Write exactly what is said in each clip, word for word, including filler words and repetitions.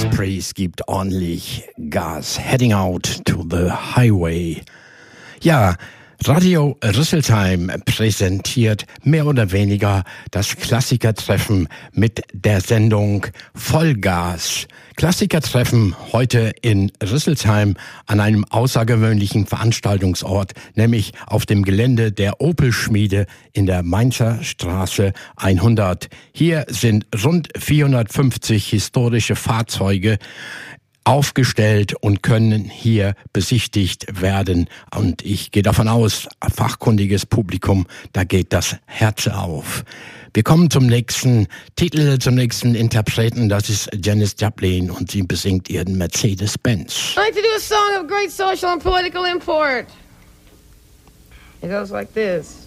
Priest gibt ordentlich Gas. Heading out to the highway. Ja, Radio Rüsselsheim präsentiert mehr oder weniger das Klassikertreffen mit der Sendung Vollgas. Klassikertreffen heute in Rüsselsheim an einem außergewöhnlichen Veranstaltungsort, nämlich auf dem Gelände der Opel-Schmiede in der Mainzer Straße hundert. Hier sind rund vierhundertfünfzig historische Fahrzeuge aufgestellt und können hier besichtigt werden. Und ich gehe davon aus, fachkundiges Publikum, da geht das Herz auf. Wir kommen zum nächsten Titel, zum nächsten Interpreten. Das ist Janis Joplin und sie besingt ihren Mercedes-Benz. I'd like to do a song of great social and political import. It goes like this.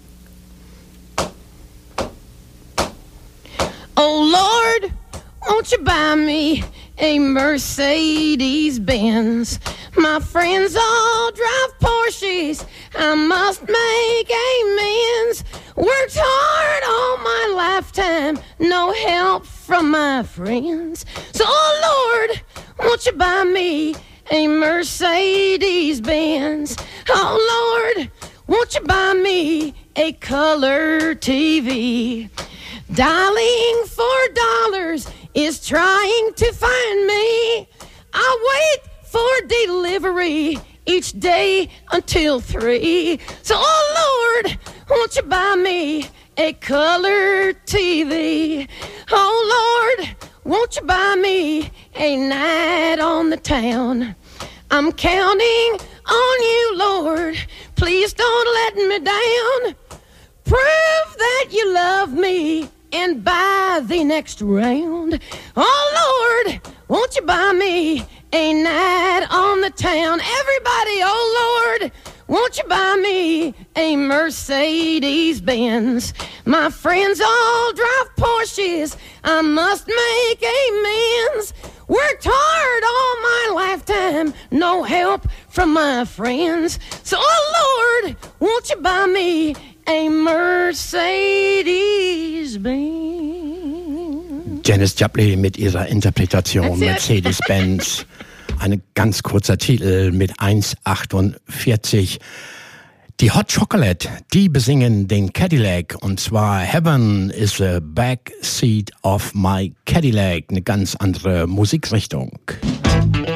Oh Lord, won't you buy me a Mercedes-Benz? My friends all drive Porsches, I must make amends. Worked hard all my lifetime, no help from my friends. So, oh Lord, won't you buy me a Mercedes-Benz? Oh Lord, won't you buy me a color T V? Dialing for dollars is trying to find me. I wait for delivery each day until three. So, oh Lord, won't you buy me a color T V? Oh Lord, won't you buy me a night on the town? I'm counting on you, Lord. Please don't let me down. Prove that you love me and buy the next round. Oh Lord, won't you buy me a night on the town? Everybody, oh Lord, won't you buy me a Mercedes-Benz? My friends all drive Porsches, I must make amends. Worked hard all my lifetime, no help from my friends. So, oh Lord, won't you buy me a Mercedes-Benz? Janis Joplin mit ihrer Interpretation Mercedes-Benz. Ein ganz kurzer Titel mit eins achtundvierzig. Die Hot Chocolate, die besingen den Cadillac und zwar Heaven is the backseat of my Cadillac. Eine ganz andere Musikrichtung.